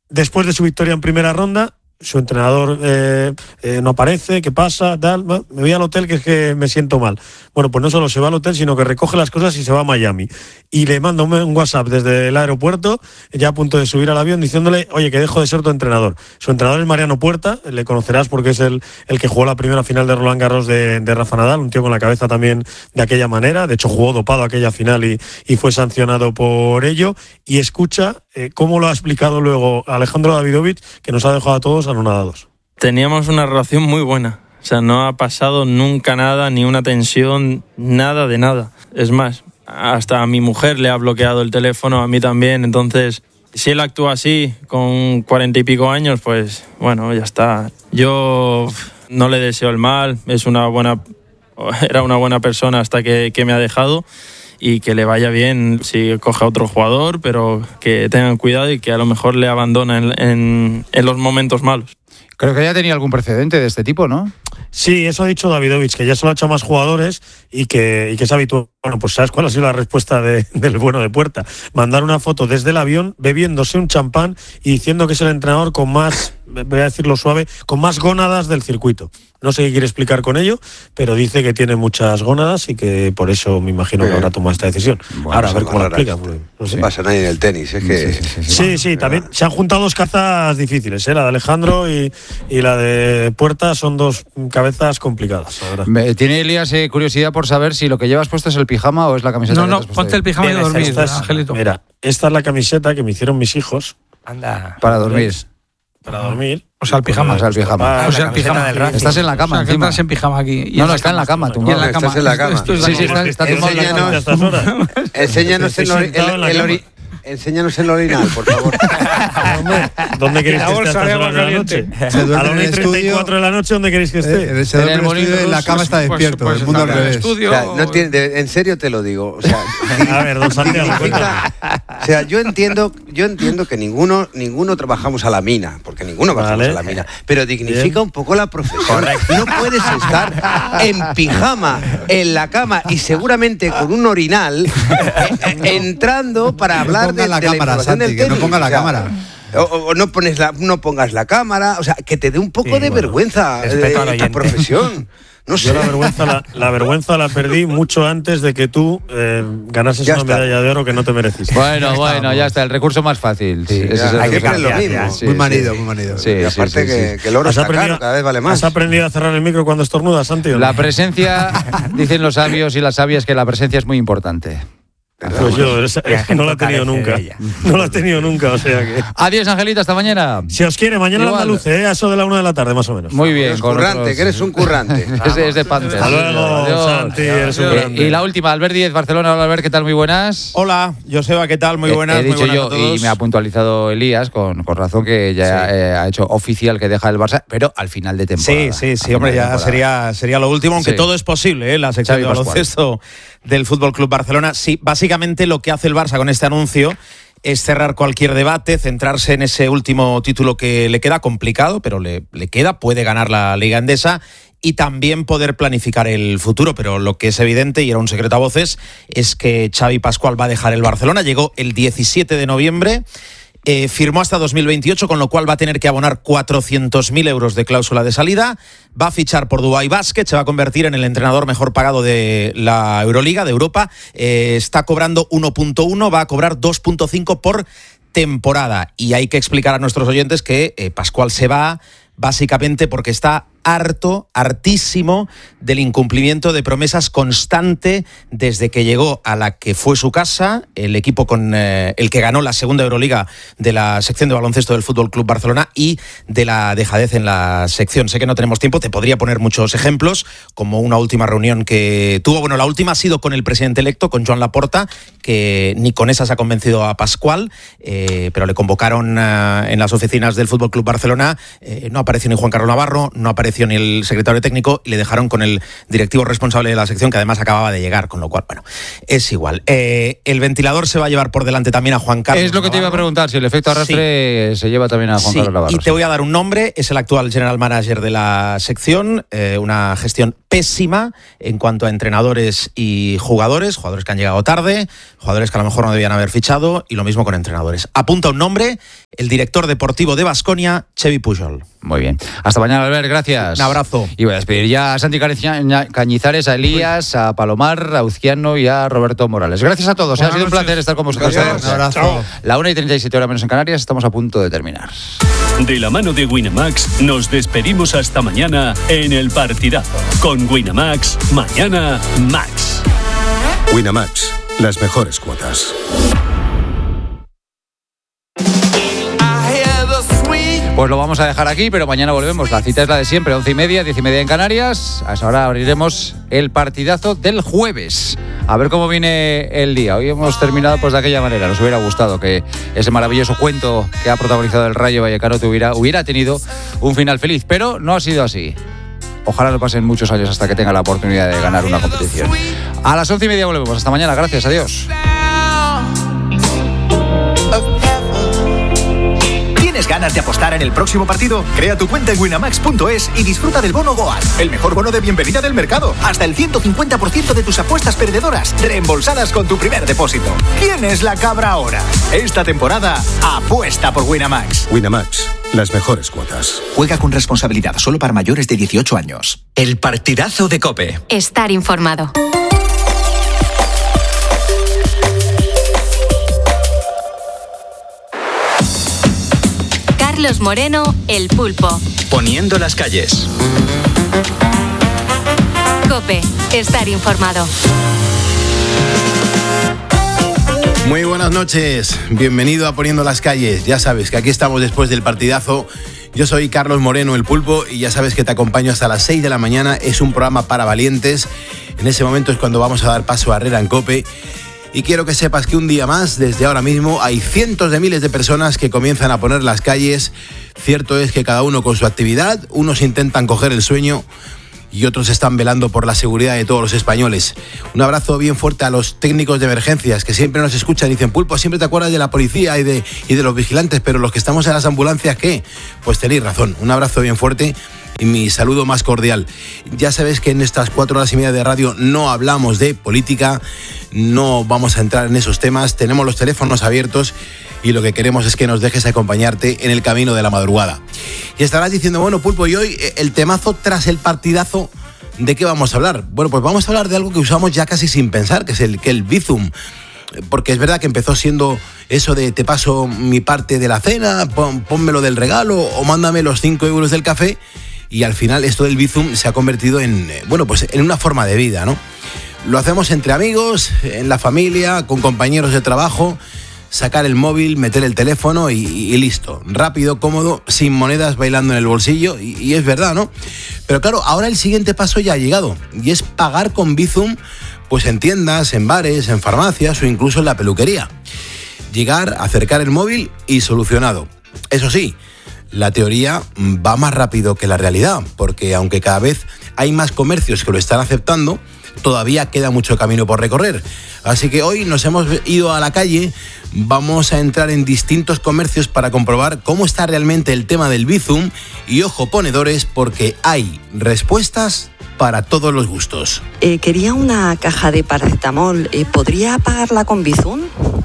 después de su victoria en primera ronda, su entrenador no aparece, ¿qué pasa? Tal, me voy al hotel, que es que me siento mal. Bueno, pues no solo se va al hotel, sino que recoge las cosas y se va a Miami. Y le manda un WhatsApp desde el aeropuerto, ya a punto de subir al avión, diciéndole, oye, que dejo de ser tu entrenador. Su entrenador es Mariano Puerta, le conocerás porque es el que jugó la primera final de Roland Garros de Rafa Nadal, un tío con la cabeza también de aquella manera. De hecho, jugó dopado aquella final y fue sancionado por ello. Y escucha cómo lo ha explicado luego Alejandro Davidovich, que nos ha dejado a todos anonadados. Teníamos una relación muy buena. O sea, no ha pasado nunca nada, ni una tensión, nada de nada. Es más, hasta a mi mujer le ha bloqueado el teléfono, a mí también. Entonces, si él actúa así, con 40 y pico años, pues bueno, ya está. Yo no le deseo el mal, era una buena persona hasta que me ha dejado. Y que le vaya bien si coge a otro jugador, pero que tengan cuidado y que a lo mejor le abandona en los momentos malos. Creo que ya tenía algún precedente de este tipo, ¿no? Sí, eso ha dicho Davidovich, que ya se lo ha hecho a más jugadores y que es habitual. Bueno, pues ¿sabes cuál ha sido la respuesta del bueno de Puerta? Mandar una foto desde el avión bebiéndose un champán y diciendo que es el entrenador con más, voy a decirlo suave, con más gónadas del circuito. No sé qué quiere explicar con ello, pero dice que tiene muchas gónadas y que por eso me imagino que habrá tomado esta decisión. Bueno, ahora, a ver cómo lo explica. No sé. Pasa nadie en el tenis, es que... Sí, también se han juntado dos cazas difíciles, la de Alejandro y la de Puerta son dos cabezas complicadas, la verdad. ¿Tiene Elías curiosidad por saber si lo que llevas puesto es el pijama o es la camiseta? No, ponte el pijama y a dormir, Angelito. Mira, esta es la camiseta que me hicieron mis hijos. Anda. Para dormir. Para dormir. O sea, el pijama. O sea, el pijama. O sea, el pijama del Racing. Estás en la cama, o sea, estás en pijama aquí. No, está en la cama, tú. En la cama. Estás en la cama. Sí, está tumbado en la cama. Enséñanos el orinal, por favor. ¿Dónde queréis que esté a estas horas de la noche? A las 1:34 de la noche, ¿dónde queréis que esté? Se duerme en el estudio y la cama está despierto. Pues el mundo al revés. O sea, en serio te lo digo. O sea, a ver, don Santiago. O sea, yo entiendo que ninguno trabajamos a la mina, porque ninguno trabajamos a la mina, pero dignifica un poco la profesión. No puedes estar en pijama, en la cama y seguramente con un orinal entrando para hablar de la cámara, Santi, que no ponga la cámara. O no pongas la cámara, o sea, que te dé un poco de vergüenza esta profesión. No sé. Yo la vergüenza la perdí mucho antes de que tú ganases una medalla de oro que no te mereciste. Bueno, ya está, el recurso más fácil. Hay que creer lo mismo. Muy manido. Sí, y aparte que el oro está caro, cada vez vale más. ¿Has aprendido a cerrar el micro cuando estornudas, Santi? La presencia, dicen los sabios y las sabias, que la presencia es muy importante. Pues yo es que no la he tenido nunca. No la he tenido nunca, o sea que... Adiós, Angelita, hasta mañana. Si os quiere, mañana la luz, a eso de la 1 de la tarde, más o menos. Muy bien. Eres currante, que eres un currante. Es de Panther. Hasta luego, Santi, eres un grande. Y la última, Albert Díez, Barcelona. Hola, Albert, ¿qué tal? Muy buenas. Hola, Joseba, ¿qué tal? Muy buenas. He dicho muy buenas yo, a todos. y me ha puntualizado Elías, con razón, que ya ha hecho oficial que deja el Barça, pero al final de temporada. Sí, hombre, ya sería lo último, aunque todo es posible, la sección de baloncesto del Fútbol Club Barcelona. Sí, básicamente lo que hace el Barça con este anuncio es cerrar cualquier debate, centrarse en ese último título que le queda complicado, pero le queda, puede ganar la Liga Endesa y también poder planificar el futuro, pero lo que es evidente, y era un secreto a voces, es que Xavi Pascual va a dejar el Barcelona. Llegó el 17 de noviembre, firmó hasta 2028, con lo cual va a tener que abonar 400.000 euros de cláusula de salida, va a fichar por Dubai Basket, se va a convertir en el entrenador mejor pagado de la Euroliga, de Europa, está cobrando 1.1, va a cobrar 2.5 por temporada, y hay que explicar a nuestros oyentes que Pascual se va básicamente porque está hartísimo del incumplimiento de promesas constante desde que llegó a la que fue su casa, el equipo con el que ganó la segunda Euroliga de la sección de baloncesto del Fútbol Club Barcelona, y de la dejadez en la sección. Sé que no tenemos tiempo, te podría poner muchos ejemplos, como una última reunión que tuvo. Bueno, la última ha sido con el presidente electo, con Joan Laporta, que ni con esa se ha convencido a Pascual, pero le convocaron en las oficinas del Fútbol Club Barcelona. No apareció ni Juan Carlos Navarro, no apareció alineación y el secretario técnico y le dejaron con el directivo responsable de la sección, que además acababa de llegar, con lo cual, bueno, es igual. El ventilador se va a llevar por delante también a Juan Carlos. Es lo que te iba a preguntar, si el efecto arrastre se lleva también a Juan Carlos Navarro. Y te voy a dar un nombre, es el actual general manager de la sección, una gestión pésima en cuanto a entrenadores y jugadores que han llegado tarde, jugadores que a lo mejor no debían haber fichado, y lo mismo con entrenadores. Apunta un nombre, el director deportivo de Baskonia, Xevi Pujol. Muy bien. Hasta mañana, Albert, gracias. Un abrazo. Y voy a despedir ya a Santi Cañizares, a Elías, a Palomar, a Uzquiano y a Roberto Morales. Gracias a todos, ha sido un placer estar con vosotros. Un abrazo. La 1:37 hora menos en Canarias, estamos a punto de terminar. De la mano de Winamax nos despedimos hasta mañana en el partidazo. Con Winamax, mañana Max. Winamax, las mejores cuotas. Pues lo vamos a dejar aquí, pero mañana volvemos. La cita es la de siempre, 11:30, 10:30 en Canarias. A esa hora abriremos el partidazo del jueves. A ver cómo viene el día. Hoy hemos terminado pues de aquella manera. Nos hubiera gustado que ese maravilloso cuento que ha protagonizado el Rayo Vallecano hubiera tenido un final feliz, pero no ha sido así. Ojalá no pasen muchos años hasta que tenga la oportunidad de ganar una competición. A las 11:30 volvemos. Hasta mañana. Gracias. Adiós. ¿Tienes ganas de apostar en el próximo partido? Crea tu cuenta en winamax.es y disfruta del bono Goal, el mejor bono de bienvenida del mercado. Hasta el 150% de tus apuestas perdedoras reembolsadas con tu primer depósito. ¿Quién es la cabra ahora? Esta temporada apuesta por Winamax. Winamax, las mejores cuotas. Juega con responsabilidad, solo para mayores de 18 años. El partidazo de COPE. Estar informado. Carlos Moreno, El Pulpo. Poniendo las calles. COPE, estar informado. Muy buenas noches, bienvenido a Poniendo las calles. Ya sabes que aquí estamos después del partidazo. Yo soy Carlos Moreno, El Pulpo, y ya sabes que te acompaño hasta las 6 de la mañana. Es un programa para valientes. En ese momento es cuando vamos a dar paso a Herrera en COPE. Y quiero que sepas que un día más, desde ahora mismo, hay cientos de miles de personas que comienzan a poner las calles. Cierto es que cada uno con su actividad, unos intentan coger el sueño y otros están velando por la seguridad de todos los españoles. Un abrazo bien fuerte a los técnicos de emergencias que siempre nos escuchan y dicen: Pulpo, siempre te acuerdas de la policía y de los vigilantes, pero los que estamos en las ambulancias, ¿qué? Pues tenéis razón. Un abrazo bien fuerte y mi saludo más cordial. Ya sabes que en estas 4 horas y media de radio no hablamos de política, no vamos a entrar en esos temas, tenemos los teléfonos abiertos y lo que queremos es que nos dejes acompañarte en el camino de la madrugada. Y estarás diciendo: bueno, Pulpo, y hoy el temazo tras el partidazo, ¿de qué vamos a hablar? Bueno, pues vamos a hablar de algo que usamos ya casi sin pensar, que es el Bizum. Porque es verdad que empezó siendo eso de te paso mi parte de la cena, pónmelo del regalo o mándame los 5 euros del café. Y al final esto del Bizum se ha convertido en, bueno, pues en una forma de vida, ¿no? Lo hacemos entre amigos, en la familia, con compañeros de trabajo. Sacar el móvil, meter el teléfono y listo. Rápido, cómodo, sin monedas, bailando en el bolsillo. Y es verdad, ¿no? Pero claro, ahora el siguiente paso ya ha llegado. Y es pagar con Bizum, pues en tiendas, en bares, en farmacias o incluso en la peluquería. Llegar, acercar el móvil y solucionado. Eso sí, la teoría va más rápido que la realidad, porque aunque cada vez hay más comercios que lo están aceptando, todavía queda mucho camino por recorrer. Así que hoy nos hemos ido a la calle, vamos a entrar en distintos comercios para comprobar cómo está realmente el tema del Bizum y ojo ponedores, porque hay respuestas para todos los gustos. Quería una caja de paracetamol, ¿podría pagarla con Bizum?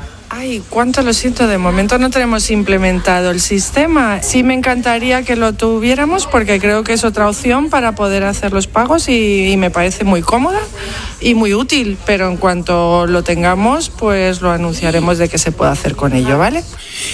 Ay, cuánto lo siento, de momento no tenemos implementado el sistema. Sí me encantaría que lo tuviéramos porque creo que es otra opción para poder hacer los pagos y me parece muy cómoda y muy útil, pero en cuanto lo tengamos, pues lo anunciaremos de qué se puede hacer con ello, ¿vale?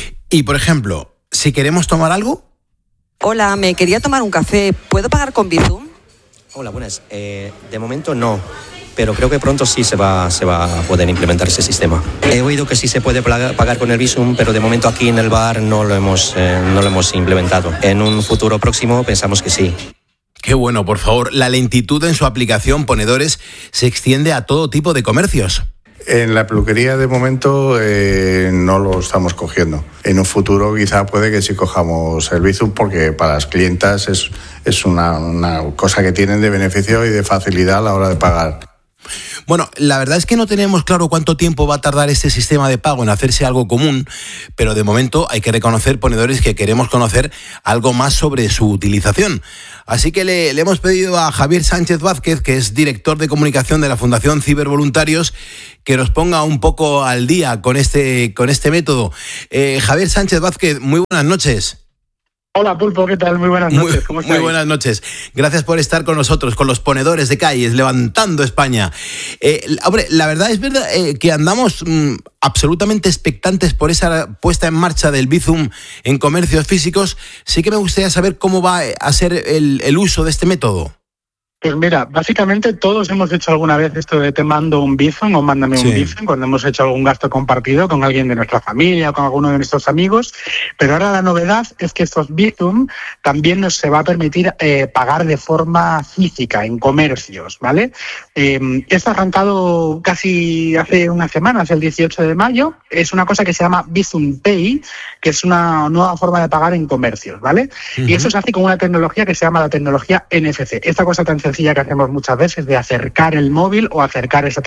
Y por ejemplo, si queremos tomar algo. Hola, me quería tomar un café, ¿puedo pagar con Bizum? Hola, buenas. De momento no. Pero creo que pronto sí se va a poder implementar ese sistema. He oído que sí se puede pagar con el Bizum, pero de momento aquí en el bar no lo hemos implementado. En un futuro próximo pensamos que sí. Qué bueno, por favor. La lentitud en su aplicación, ponedores, se extiende a todo tipo de comercios. En la peluquería de momento no lo estamos cogiendo. En un futuro quizá puede que sí cojamos el Bizum, porque para las clientas es una cosa que tienen de beneficio y de facilidad a la hora de pagar. Bueno, la verdad es que no tenemos claro cuánto tiempo va a tardar este sistema de pago en hacerse algo común, pero de momento hay que reconocer, ponedores, que queremos conocer algo más sobre su utilización. Así que le hemos pedido a Javier Sánchez Vázquez, que es director de comunicación de la Fundación Cibervoluntarios, que nos ponga un poco al día con este método. Javier Sánchez Vázquez, muy buenas noches. Hola Pulpo, ¿qué tal? Muy buenas noches. ¿Cómo estáis? Muy buenas noches. Gracias por estar con nosotros, con los ponedores de calles, levantando España. Hombre, la verdad es verdad que andamos absolutamente expectantes por esa puesta en marcha del Bizum en comercios físicos. Sí que me gustaría saber cómo va a ser el uso de este método. Pues mira, básicamente todos hemos hecho alguna vez esto de te mando un Bizum o mándame un Bizum, cuando hemos hecho algún gasto compartido con alguien de nuestra familia o con alguno de nuestros amigos, pero ahora la novedad es que estos Bizum también nos se va a permitir pagar de forma física en comercios, ¿vale? Esto ha arrancado casi hace unas semanas, el 18 de mayo, es una cosa que se llama Bizum Pay, que es una nueva forma de pagar en comercios, ¿vale? Y eso se hace con una tecnología que se llama la tecnología NFC, esta cosa tan sencilla que hacemos muchas veces de acercar el móvil o acercar esa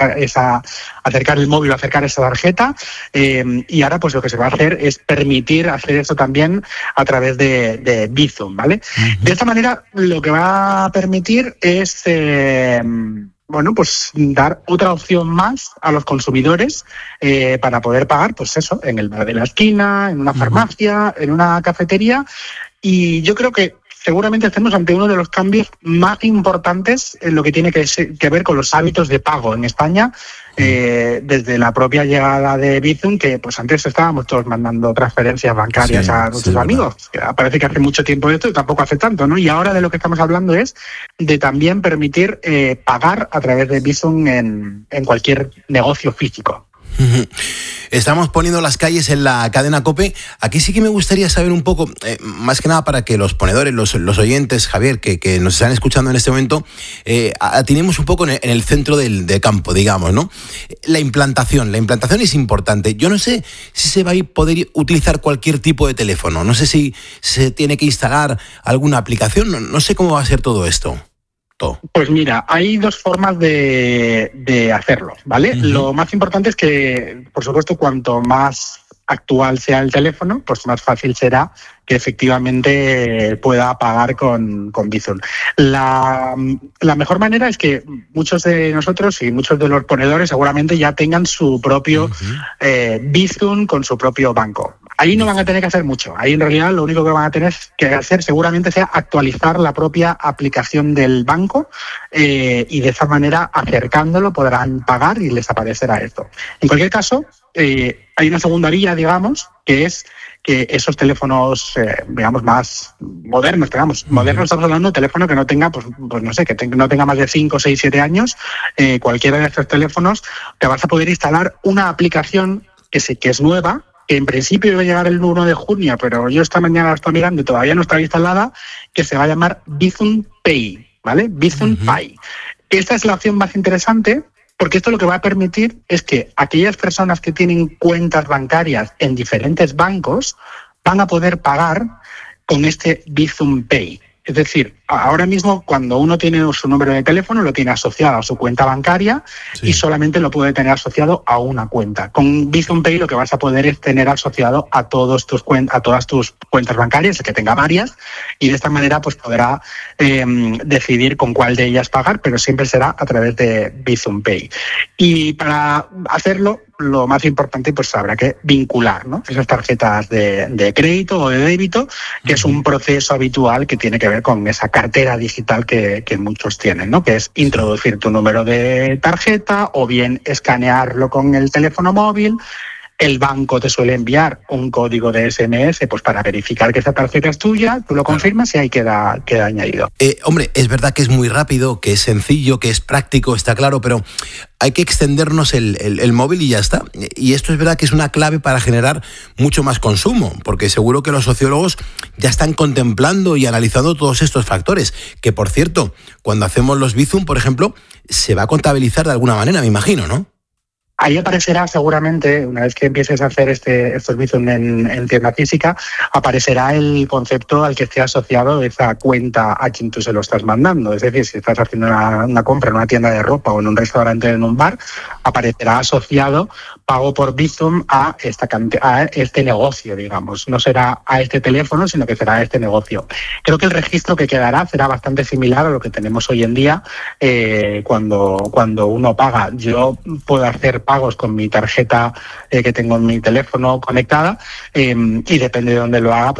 tarjeta, y ahora pues lo que se va a hacer es permitir hacer eso también a través de Bizum, ¿vale? De esta manera lo que va a permitir es pues dar otra opción más a los consumidores para poder pagar, pues eso, en el bar de la esquina, en una farmacia, en una cafetería, y yo creo que seguramente estamos ante uno de los cambios más importantes en lo que tiene que ver con los hábitos de pago en España, desde la propia llegada de Bizum, que pues antes estábamos todos mandando transferencias bancarias a nuestros amigos. Parece que hace mucho tiempo esto y tampoco hace tanto, ¿no? Y ahora de lo que estamos hablando es de también permitir pagar a través de Bizum en cualquier negocio físico. Estamos poniendo las calles en la cadena COPE. Aquí sí que me gustaría saber un poco, más que nada para que los ponedores, los oyentes, Javier, que nos están escuchando en este momento, atinemos un poco en el centro del campo, digamos, ¿no? La implantación es importante. Yo no sé si se va a poder utilizar cualquier tipo de teléfono. No sé si se tiene que instalar alguna aplicación. No sé cómo va a ser todo esto. Pues mira, hay dos formas de hacerlo, ¿vale? Lo más importante es que, por supuesto, cuanto más actual sea el teléfono, pues más fácil será que efectivamente pueda pagar con Bizum. La mejor manera es que muchos de nosotros y muchos de los ponedores seguramente ya tengan su propio Bizum con su propio banco. Ahí no van a tener que hacer mucho. Ahí en realidad lo único que van a tener que hacer seguramente sea actualizar la propia aplicación del banco y de esa manera, acercándolo, podrán pagar y les aparecerá esto. En cualquier caso, hay una segunda vía, digamos, que es que esos teléfonos, digamos, más modernos, modernos estamos hablando de teléfono que no tenga, pues no sé, que no tenga más de 5, 6, 7 años, cualquiera de estos teléfonos, te vas a poder instalar una aplicación que es nueva, que en principio iba a llegar el 1 de junio, pero yo esta mañana la estoy mirando y todavía no está instalada, que se va a llamar Bizum Pay, ¿vale? Bizum Pay. Esta es la opción más interesante, porque esto lo que va a permitir es que aquellas personas que tienen cuentas bancarias en diferentes bancos van a poder pagar con este Bizum Pay. Es decir, ahora mismo cuando uno tiene su número de teléfono lo tiene asociado a su cuenta bancaria y solamente lo puede tener asociado a una cuenta. Con Bizum Pay lo que vas a poder es tener asociado a todas tus cuentas bancarias, el que tenga varias, y de esta manera pues podrá decidir con cuál de ellas pagar, pero siempre será a través de Bizum Pay. Y para hacerlo, lo más importante, pues habrá que vincular, ¿no?, esas tarjetas de crédito o de débito, que es un proceso habitual que tiene que ver con esa cartera digital que muchos tienen, ¿no?, que es introducir tu número de tarjeta o bien escanearlo con el teléfono móvil. El banco te suele enviar un código de SMS pues para verificar que esa tarjeta es tuya, tú lo confirmas y ahí queda añadido. Hombre, es verdad que es muy rápido, que es sencillo, que es práctico, está claro, pero hay que extendernos el móvil y ya está. Y esto es verdad que es una clave para generar mucho más consumo, porque seguro que los sociólogos ya están contemplando y analizando todos estos factores, que por cierto, cuando hacemos los Bizum, por ejemplo, se va a contabilizar de alguna manera, me imagino, ¿no? Ahí aparecerá seguramente, una vez que empieces a hacer estos Bizum en tienda física, aparecerá el concepto al que esté asociado esa cuenta a quien tú se lo estás mandando. Es decir, si estás haciendo una compra en una tienda de ropa o en un restaurante o en un bar, aparecerá asociado pago por Bizum a este negocio, digamos. No será a este teléfono, sino que será a este negocio. Creo que el registro que quedará será bastante similar a lo que tenemos hoy en día cuando uno paga. Yo puedo hacer pagos con mi tarjeta que tengo en mi teléfono conectada y depende de dónde lo haga, pues